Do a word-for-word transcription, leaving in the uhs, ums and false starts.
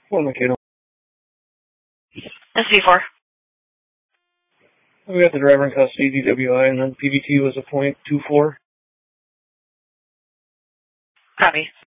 Well, Mikado. S V four. We got the driver in custody, D W I, and then P B T was a point two four. Copy.